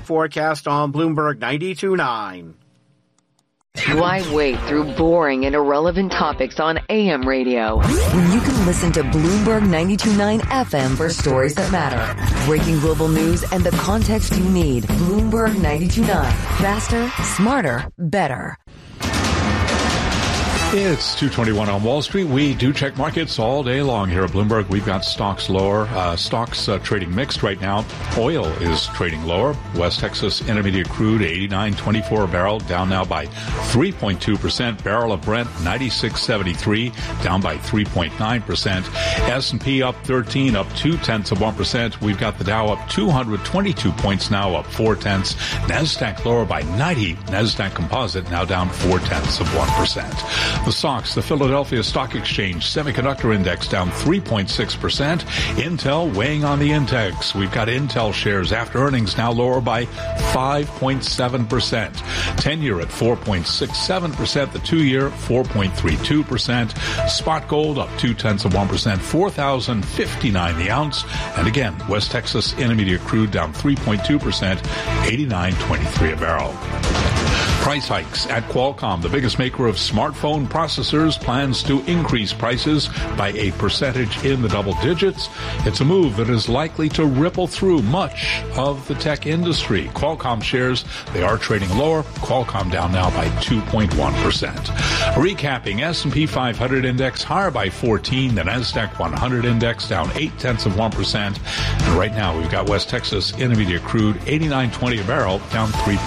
forecast on Bloomberg 92.9. Why wade through boring and irrelevant topics on AM radio when you can listen to Bloomberg 92.9 FM for stories that matter? Breaking global news and the context you need. Bloomberg 92.9. Faster, smarter, better. It's 2:21 on Wall Street. We do check markets all day long here at Bloomberg. We've got stocks lower. Stocks trading mixed right now. Oil is trading lower. West Texas Intermediate crude 89.24 a barrel, down now by 3.2%. Barrel of Brent 96.73, down by 3.9%. S&P up 13, up 0.2%. We've got the Dow up 222 points now, up 0.4. Nasdaq lower by 90. Nasdaq Composite now down 0.4%. The stocks, the Philadelphia Stock Exchange Semiconductor Index down 3.6%. Intel weighing on the index. We've got Intel shares after earnings now lower by 5.7%. 10-year at 4.67%. The 2-year 4.32%. Spot gold up 0.2%. 4,059 the ounce. And again, West Texas Intermediate crude down 3.2%. 89.23 a barrel. Price hikes at Qualcomm, the biggest maker of smartphone processors, plans to increase prices by a percentage in the double digits. It's a move that is likely to ripple through much of the tech industry. Qualcomm shares, they are trading lower. Qualcomm down now by 2.1%. Recapping, S&P 500 index higher by 14. The Nasdaq 100 index down 0.8%. And right now we've got West Texas Intermediate crude 89.20 a barrel, down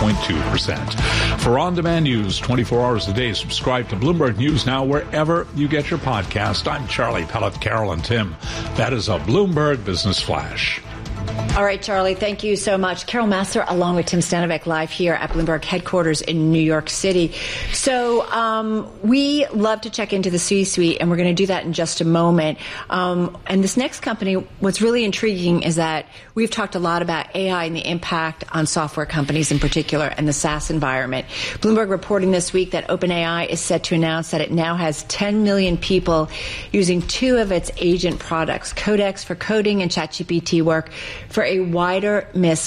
3.2%. For on-demand news 24 hours a day, subscribe to Bloomberg News Now wherever you get your podcast. I'm Charlie Pellet, Carol and Tim. That is a Bloomberg Business Flash. All right, Charlie, thank you so much. Carol Massar along with Tim Stanovic live here at Bloomberg headquarters in New York City. So we love to check into the C-suite, and we're going to do that in just a moment. And this next company, what's really intriguing is that we've talked a lot about AI and the impact on software companies in particular and the SaaS environment. Bloomberg reporting this week that OpenAI is set to announce that it now has 10 million people using two of its agent products, Codex for coding and ChatGPT work, for a wider mix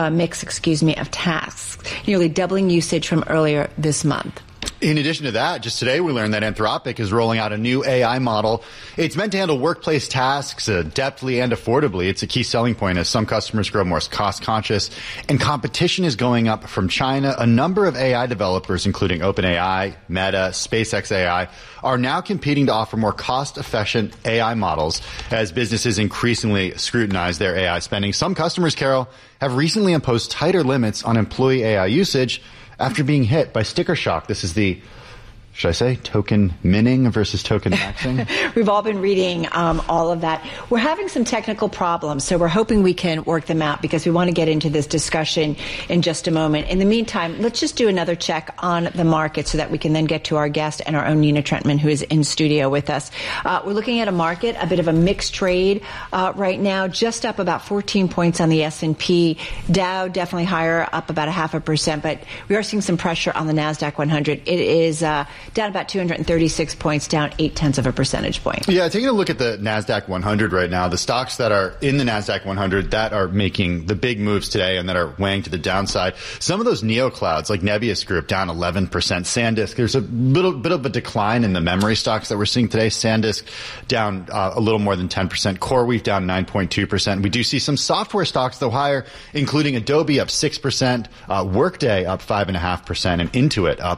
of tasks, nearly doubling usage from earlier this month. In addition to that, just today we learned that Anthropic is rolling out a new AI model. It's meant to handle workplace tasks adeptly and affordably. It's a key selling point as some customers grow more cost-conscious, and competition is going up from China. A number of AI developers, including OpenAI, Meta, SpaceX AI, are now competing to offer more cost-efficient AI models as businesses increasingly scrutinize their AI spending. Some customers, Carol, have recently imposed tighter limits on employee AI usage after being hit by sticker shock. This is the, should I say, token minning versus token maxing? We've all been reading all of that. We're having some technical problems, so we're hoping we can work them out because we want to get into this discussion in just a moment. In the meantime, let's just do another check on the market so that we can then get to our guest and our own Nina Trentman, who is in studio with us. We're looking at a market, a bit of a mixed trade right now, just up about 14 points on the S&P. Dow definitely higher, up about 0.5%, but we are seeing some pressure on the Nasdaq 100. It is down about 236 points, down 0.8 percentage point. Yeah, taking a look at the Nasdaq 100 right now, the stocks that are in the Nasdaq 100 that are making the big moves today and that are weighing to the downside. Some of those neoclouds, like Nebius Group, down 11%. SanDisk, there's a little bit of a decline in the memory stocks that we're seeing today. SanDisk down a little more than 10%. CoreWeave down 9.2%. We do see some software stocks, though, higher, including Adobe up 6%, Workday up 5.5%, and Intuit up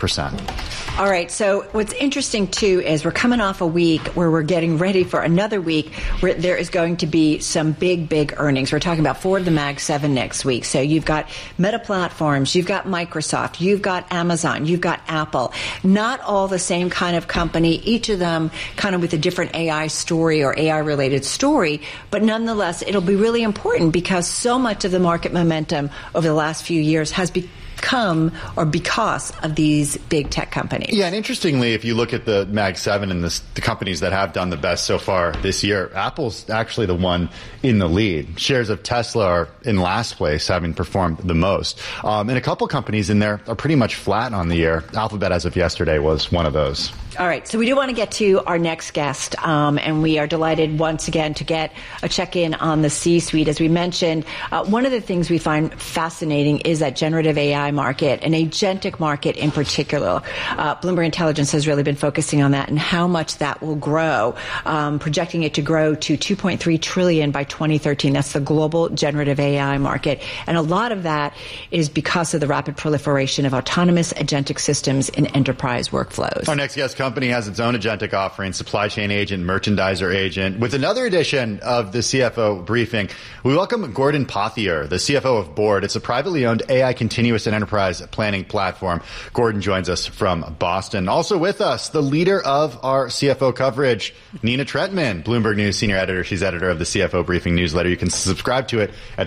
4%. All right, so what's interesting, too, is we're coming off a week where we're getting ready for another week where there is going to be some big earnings. We're talking about 4 of the Mag 7 next week. So you've got Meta Platforms, you've got Microsoft, you've got Amazon, you've got Apple. Not all the same kind of company, each of them kind of with a different AI story or AI-related story. But nonetheless, it'll be really important because so much of the market momentum over the last few years has come or because of these big tech companies. Yeah, and interestingly, if you look at the Mag 7 and the companies that have done the best so far this year, Apple's actually the one in the lead. Shares of Tesla are in last place, having performed the most. And a couple companies in there are pretty much flat on the year. Alphabet, as of yesterday, was one of those. All right, so we do want to get to our next guest, and we are delighted once again to get a check-in on the C-suite. As we mentioned, one of the things we find fascinating is that generative AI market, an agentic market in particular. Bloomberg Intelligence has really been focusing on that and how much that will grow, projecting it to grow to $2.3 trillion by 2013. That's the global generative AI market. And a lot of that is because of the rapid proliferation of autonomous agentic systems in enterprise workflows. Our next guest company has its own agentic offering, supply chain agent, merchandiser agent. With another edition of the CFO briefing, we welcome Gordon Pothier, the CFO of Board. It's a privately owned AI continuous and enterprise planning platform. Gordon joins us from Boston. Also with us, the leader of our CFO coverage, Nina Tretman, Bloomberg News senior editor. She's editor of the CFO Briefing newsletter. You can subscribe to it at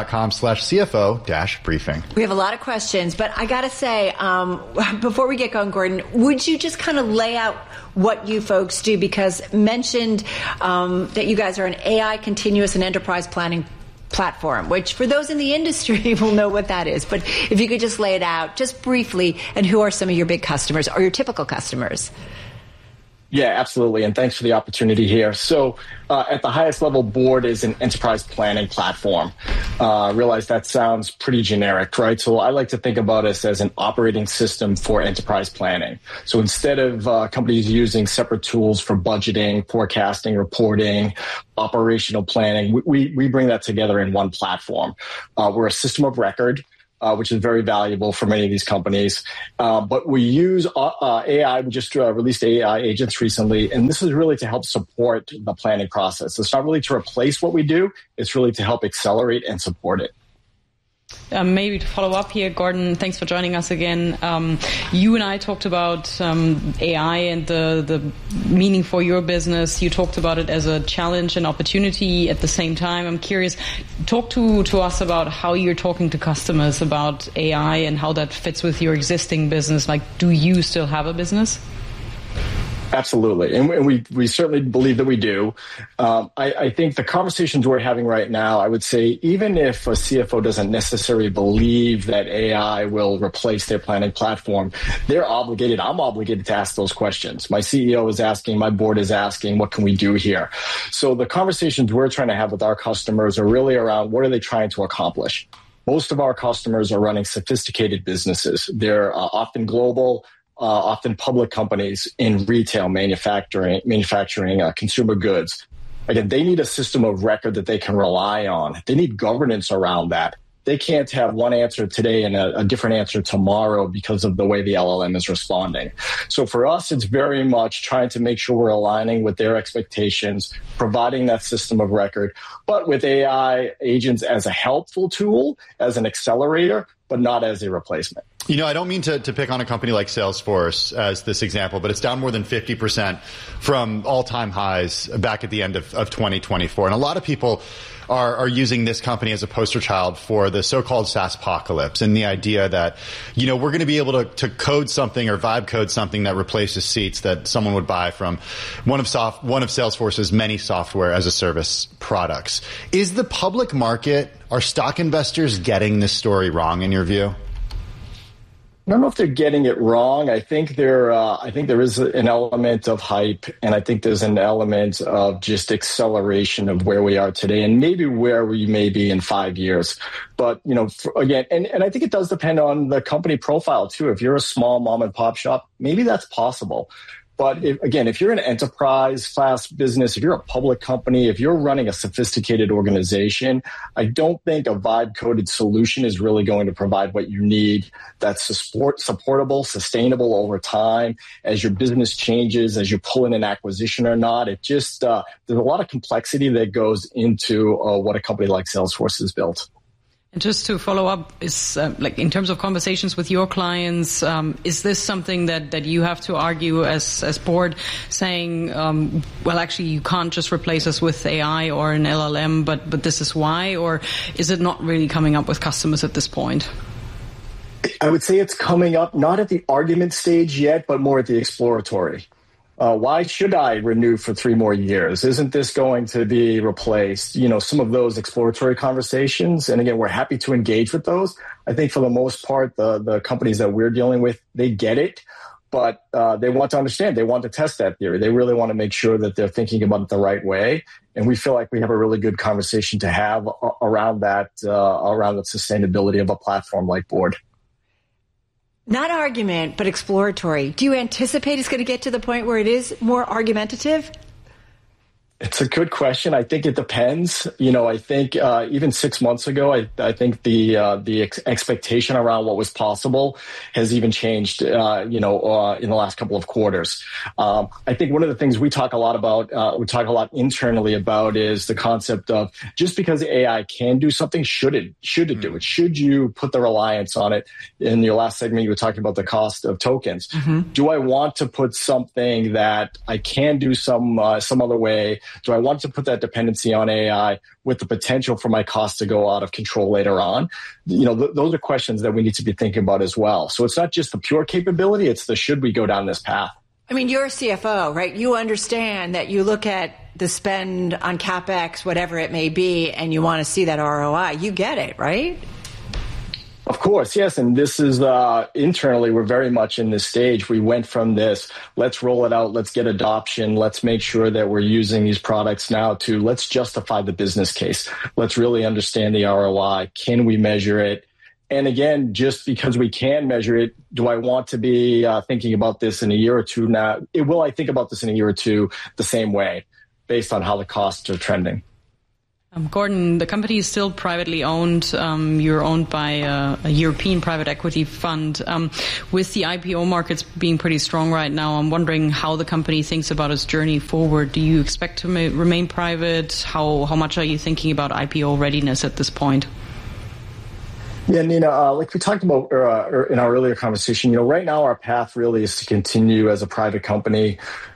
bloomberg.com/CFO-briefing. We have a lot of questions, but I got to say, before we get going, Gordon, would you just kind of lay out what you folks do? Because mentioned that you guys are an AI continuous and enterprise planning platform, which for those in the industry will know what that is. But if you could just lay it out just briefly, and who are some of your big customers or your typical customers? Yeah, absolutely. And thanks for the opportunity here. So at the highest level, Board is an enterprise planning platform. I realize that sounds pretty generic, right? So I like to think about us as an operating system for enterprise planning. So instead of companies using separate tools for budgeting, forecasting, reporting, operational planning, we bring that together in one platform. We're a system of record, which is very valuable for many of these companies. But we use AI. We just released AI agents recently, and this is really to help support the planning process. It's not really to replace what we do. It's really to help accelerate and support it. Maybe to follow up here, Gordon, thanks for joining us again. You and I talked about AI and the meaning for your business. You talked about it as a challenge and opportunity at the same time. I'm curious, talk to us about how you're talking to customers about AI and how that fits with your existing business. Like, do you still have a business? Absolutely. And we certainly believe that we do. I think the conversations we're having right now, I would say, even if a CFO doesn't necessarily believe that AI will replace their planning platform, they're obligated. I'm obligated to ask those questions. My CEO is asking, my board is asking, what can we do here? So the conversations we're trying to have with our customers are really around what are they trying to accomplish? Most of our customers are running sophisticated businesses. They're often global, often public companies in retail, manufacturing, consumer goods. Again, they need a system of record that they can rely on. They need governance around that. They can't have one answer today and a different answer tomorrow because of the way the LLM is responding. So for us, it's very much trying to make sure we're aligning with their expectations, providing that system of record, but with AI agents as a helpful tool, as an accelerator, but not as a replacement. You know, I don't mean to pick on a company like Salesforce as this example, but it's down more than 50% from all-time highs back at the end of 2024. And a lot of people are using this company as a poster child for the so-called SaaSpocalypse and the idea that, you know, we're going to be able to code something or vibe code something that replaces seats that someone would buy from one of Salesforce's many software as a service products. Is the public market, are stock investors getting this story wrong in your view? I don't know if they're getting it wrong. I think there is an element of hype, and I think there's an element of just acceleration of where we are today, and maybe where we may be in 5 years. But you know, again, and I think it does depend on the company profile too. If you're a small mom and pop shop, maybe that's possible. But if you're an enterprise class business, if you're a public company, if you're running a sophisticated organization, I don't think a vibe-coded solution is really going to provide what you need that's supportable, sustainable over time as your business changes, as you pull in an acquisition or not. It just, there's a lot of complexity that goes into what a company like Salesforce has built. And just to follow up, is like in terms of conversations with your clients, is this something that you have to argue as board, saying, well, actually, you can't just replace us with AI or an LLM, but this is why, or is it not really coming up with customers at this point? I would say it's coming up, not at the argument stage yet, but more at the exploratory. Why should I renew for 3 more years? Isn't this going to be replaced? Some of those exploratory conversations. And again, we're happy to engage with those. I think for the most part, the companies that we're dealing with, they get it, but they want to understand. They want to test that theory. They really want to make sure that they're thinking about it the right way. And we feel like we have a really good conversation to have around that sustainability of a platform like Board. Not argument, but exploratory. Do you anticipate it's going to get to the point where it is more argumentative? It's a good question. I think it depends. I think even 6 months ago, I think the expectation around what was possible has even changed, in the last couple of quarters. I think one of the things we talk a lot internally about is the concept of just because AI can do something, should it do it? Should you put the reliance on it? In your last segment, you were talking about the cost of tokens. Mm-hmm. Do I want to put something that I can do some other way? Do I want to put that dependency on AI with the potential for my costs to go out of control later on? Those are questions that we need to be thinking about as well. So it's not just the pure capability, it's the should we go down this path? I mean, you're a CFO, right? You understand that you look at the spend on CapEx, whatever it may be, and you want to see that ROI. You get it, right? Of course, yes. And this is internally, we're very much in this stage. We went from this, let's roll it out, let's get adoption, let's make sure that we're using these products now, to let's justify the business case. Let's really understand the ROI. Can we measure it? And again, just because we can measure it, do I want to be thinking about this in a year or two now? Will I think about this in a year or two the same way, based on how the costs are trending? Gordon, the company is still privately owned. You're owned by a European private equity fund. With the IPO markets being pretty strong right now, I'm wondering how the company thinks about its journey forward. Do you expect to remain private? How much are you thinking about IPO readiness at this point? Yeah, Nina, like we talked about in our earlier conversation, right now our path really is to continue as a private company.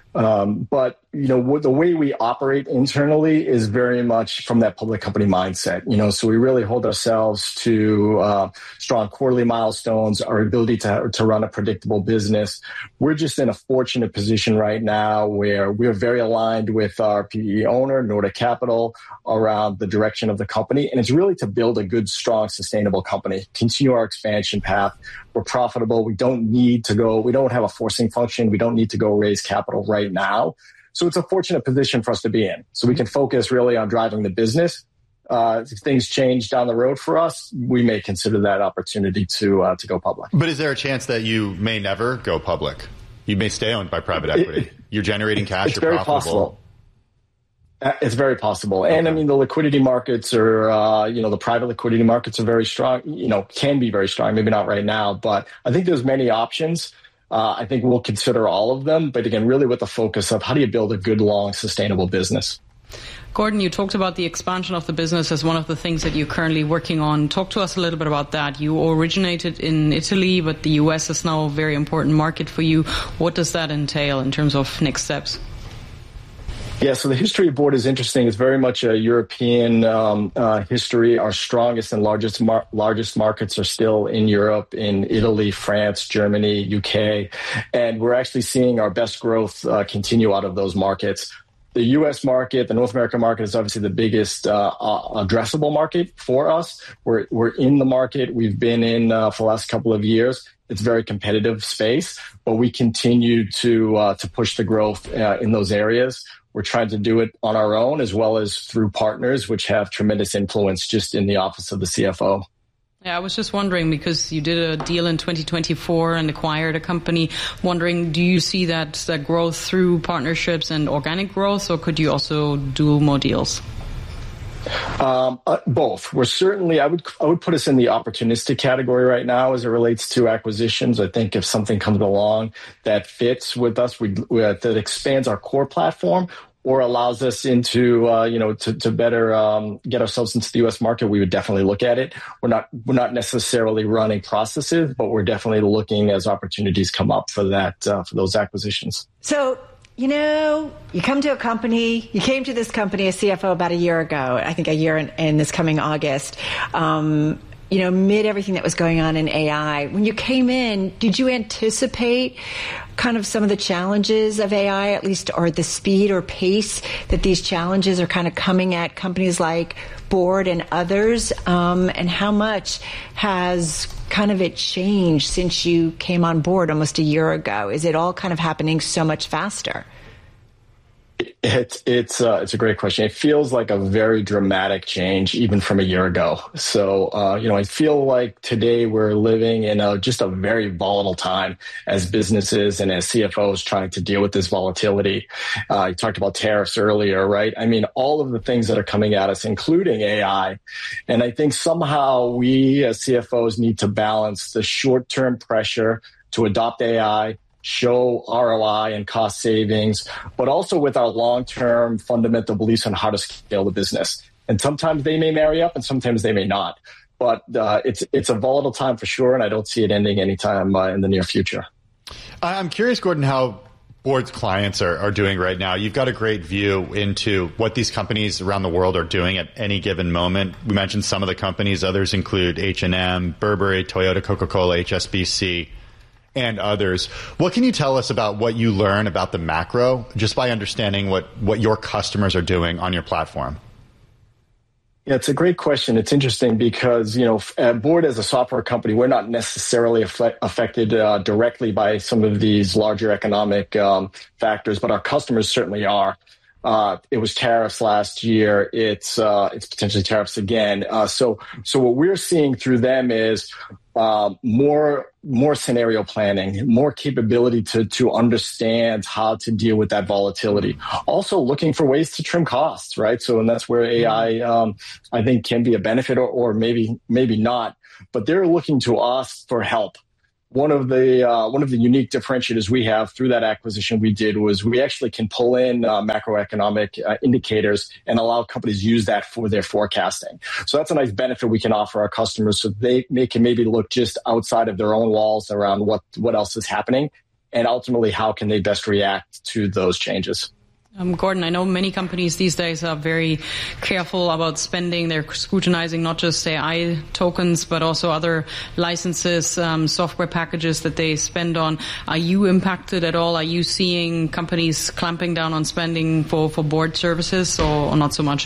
But the way we operate internally is very much from that public company mindset, so we really hold ourselves to strong quarterly milestones, our ability to run a predictable business. We're just in a fortunate position right now where we're very aligned with our PE owner, Nordic Capital, around the direction of the company. And it's really to build a good, strong, sustainable company, continue our expansion path. We're profitable. We don't have a forcing function. We don't need to go raise capital right now. So it's a fortunate position for us to be in. So we can focus really on driving the business. If things change down the road for us, we may consider that opportunity to go public. But is there a chance that you may never go public? You may stay owned by private equity. You're generating cash. You're profitable. Possible. It's very possible. And I mean, the liquidity markets are, the private liquidity markets are very strong, can be very strong, maybe not right now, but I think there's many options. I think we'll consider all of them. But again, really with the focus of how do you build a good, long, sustainable business? Gordon, you talked about the expansion of the business as one of the things that you're currently working on. Talk to us a little bit about that. You originated in Italy, but the U.S. is now a very important market for you. What does that entail in terms of next steps? Yeah, so the history of Board is interesting. It's very much a European history. Our strongest and largest markets are still in Europe, in Italy, France, Germany, UK. And we're actually seeing our best growth continue out of those markets. The U.S. market, the North American market, is obviously the biggest addressable market for us. We're in the market. We've been in for the last couple of years. It's a very competitive space, but we continue to push the growth in those areas. We're trying to do it on our own as well as through partners, which have tremendous influence just in the office of the CFO. Yeah, I was just wondering, because you did a deal in 2024 and acquired a company, wondering, do you see that growth through partnerships and organic growth, or could you also do more deals? Both. We're certainly, I would put us in the opportunistic category right now as it relates to acquisitions. I think if something comes along that fits with us, that expands our core platform or allows us into, to better get ourselves into the U.S. market, we would definitely look at it. We're not necessarily running processes, but we're definitely looking as opportunities come up for that, for those acquisitions. So, you came to this company as CFO about a year ago, I think a year in this coming August. amid everything that was going on in AI, when you came in, did you anticipate kind of some of the challenges of AI, at least, or the speed or pace that these challenges are kind of coming at companies like Board and others? And how much has kind of it changed since you came on board almost a year ago? Is it all kind of happening so much faster? It's a great question. It feels like a very dramatic change, even from a year ago. So, I feel like today we're living in just a very volatile time as businesses and as CFOs trying to deal with this volatility. You talked about tariffs earlier, right? I mean, all of the things that are coming at us, including AI. And I think somehow we as CFOs need to balance the short-term pressure to adopt AI, show ROI and cost savings, but also with our long-term fundamental beliefs on how to scale the business. And sometimes they may marry up and sometimes they may not. But it's a volatile time for sure, and I don't see it ending anytime in the near future. I'm curious, Gordon, how Board's clients are doing right now. You've got a great view into what these companies around the world are doing at any given moment. We mentioned some of the companies. Others include H&M, Burberry, Toyota, Coca-Cola, HSBC, and others. What can you tell us about what you learn about the macro just by understanding what your customers are doing on your platform? Yeah, it's a great question. It's interesting because, at Board as a software company, we're not necessarily affected directly by some of these larger economic factors, but our customers certainly are. It was tariffs last year. It's potentially tariffs again. So what we're seeing through them is more scenario planning, more capability to understand how to deal with that volatility. Also looking for ways to trim costs, right? So, and that's where AI, I think, can be a benefit or maybe not. But they're looking to us for help. One of the unique differentiators we have through that acquisition we did was we actually can pull in macroeconomic indicators and allow companies to use that for their forecasting. So that's a nice benefit we can offer our customers, so they can maybe look just outside of their own walls around what else is happening, and ultimately how can they best react to those changes. Gordon, I know many companies these days are very careful about spending. They're scrutinizing not just AI tokens, but also other licenses, software packages that they spend on. Are you impacted at all? Are you seeing companies clamping down on spending for Board services or not so much?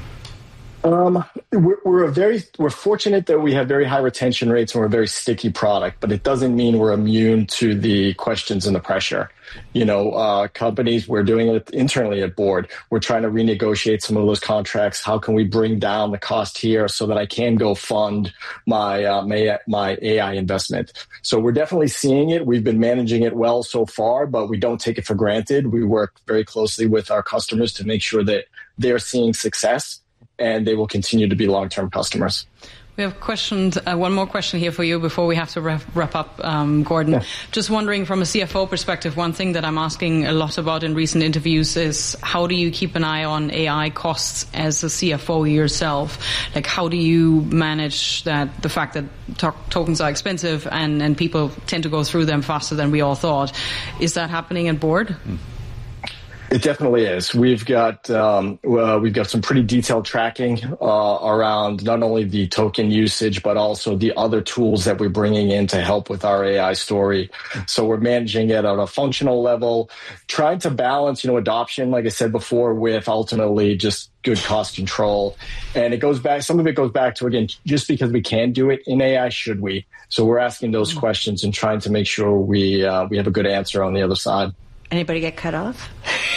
We're fortunate that we have very high retention rates and we're a very sticky product, but it doesn't mean we're immune to the questions and the pressure. Companies, we're doing it internally at Board. We're trying to renegotiate some of those contracts. How can we bring down the cost here so that I can go fund my AI investment? So we're definitely seeing it. We've been managing it well so far, but we don't take it for granted. We work very closely with our customers to make sure that they're seeing success, and they will continue to be long-term customers. We have one more question here for you before we have to wrap up, Gordon. Yeah. Just wondering from a CFO perspective, one thing that I'm asking a lot about in recent interviews is how do you keep an eye on AI costs as a CFO yourself? Like, how do you manage the fact that tokens are expensive and people tend to go through them faster than we all thought? Is that happening at Board? It definitely is. We've got some pretty detailed tracking around not only the token usage, but also the other tools that we're bringing in to help with our AI story. So we're managing it at a functional level, trying to balance, adoption, like I said before, with ultimately just good cost control. And some of it goes back to, again, just because we can do it in AI, should we? So we're asking those questions and trying to make sure we have a good answer on the other side. Anybody get cut off?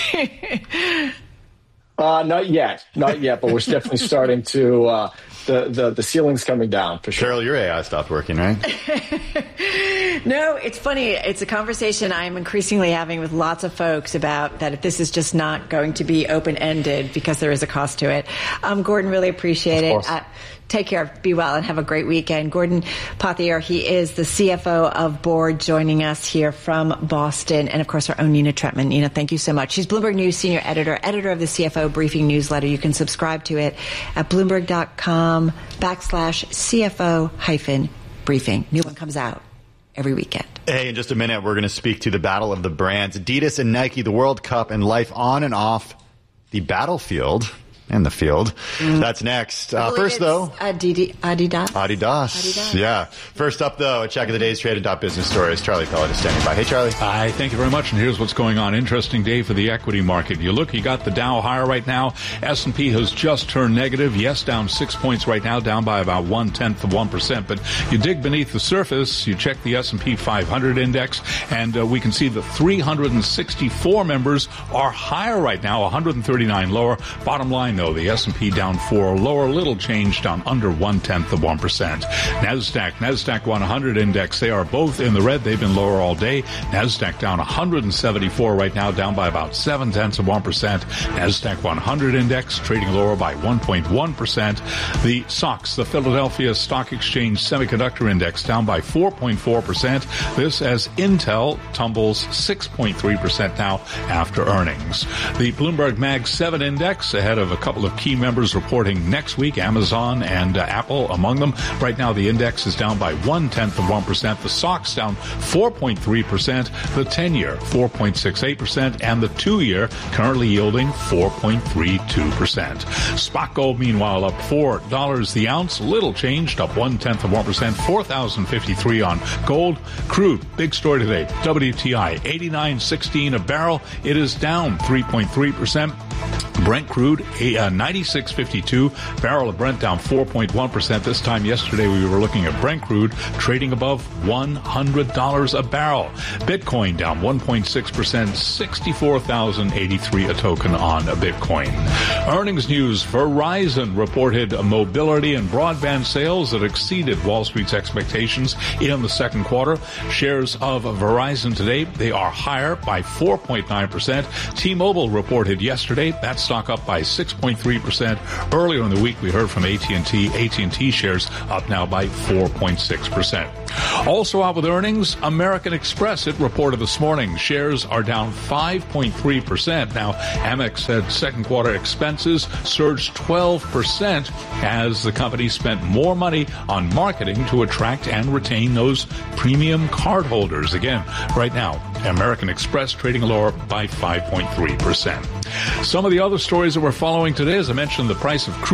Not yet, but we're definitely starting to, the ceiling's coming down for sure. Cheryl, your AI stopped working, right? No, it's funny. It's a conversation I'm increasingly having with lots of folks about that this is just not going to be open-ended because there is a cost to it. Gordon, really appreciate it. Take care, be well, and have a great weekend. Gordon Pothier, he is the CFO of Board, joining us here from Boston. And, of course, our own Nina Tretman. Nina, thank you so much. She's Bloomberg News senior editor of the CFO Briefing newsletter. You can subscribe to it at Bloomberg.com/CFO-briefing. New one comes out every weekend. Hey, in just a minute, we're going to speak to the battle of the brands. Adidas and Nike, the World Cup, and life on and off the battlefield. in the field. That's next. First, though, Adidas. Yeah. First up, though, a check of the day's traded business stories. Charlie Pellet is standing by. Hey, Charlie. Hi, thank you very much. And here's what's going on. Interesting day for the equity market. You got the Dow higher right now. S&P has just turned negative. Yes, down 6 points right now, down by about 0.1%. But you dig beneath the surface, you check the S&P 500 index, and we can see that 364 members are higher right now, 139 lower. Bottom line, though, the S&P down 4 lower, little change, down under 0.1%. NASDAQ 100 index, they are both in the red. They've been lower all day. NASDAQ down 174 right now, down by about 0.7%. NASDAQ 100 index trading lower by 1.1%. The SOX, the Philadelphia Stock Exchange Semiconductor Index, down by 4.4%. This as Intel tumbles 6.3% now after earnings. The Bloomberg Mag 7 index ahead of a couple of key members reporting next week, Amazon and Apple among them. Right now the index is down by 0.1%. The SOX down 4.3%. The 10-year 4.68%, and the 2-year currently yielding 4.32%. Spot gold, meanwhile, up $4 the ounce, little changed, up 0.1%, 4,053 on gold. Crude, big story today. WTI 89.16 a barrel. It is down 3.3%. Brent crude, 96.52. Barrel of Brent down 4.1%. This time yesterday we were looking at Brent crude trading above $100 a barrel. Bitcoin down 1.6%, 64,083 a token on a Bitcoin. Earnings news. Verizon reported mobility and broadband sales that exceeded Wall Street's expectations in the second quarter. Shares of Verizon today, they are higher by 4.9%. T-Mobile reported yesterday. That's stock up by 6.3%. Earlier in the week, we heard from AT&T. AT&T shares up now by 4.6%. Also out with earnings, American Express, it reported this morning. Shares are down 5.3%. Now, Amex said second quarter expenses surged 12% as the company spent more money on marketing to attract and retain those premium cardholders. Again, right now, American Express trading lower by 5.3%. Some of the other stories that we're following today, as I mentioned, the price of crude